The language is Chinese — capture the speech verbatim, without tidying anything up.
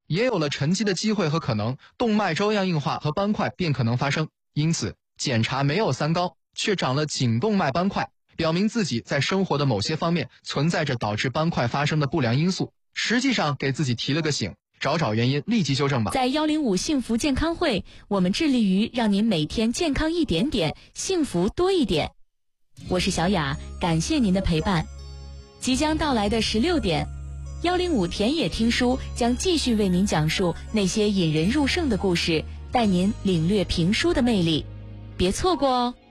也有了沉积的机会和可能，动脉粥样硬化和斑块便可能发生。因此，检查没有三高，却长了颈动脉斑块，表明自己在生活的某些方面存在着导致斑块发生的不良因素，实际上给自己提了个醒，找找原因，立即纠正吧。 在一零五幸福健康会，我们致力于让您每天健康一点点，幸福多一点。我是小雅，感谢您的陪伴。即将到来的十六点，一零五田野听书将继续为您讲述那些引人入胜的故事，带您领略评书的魅力，别错过哦。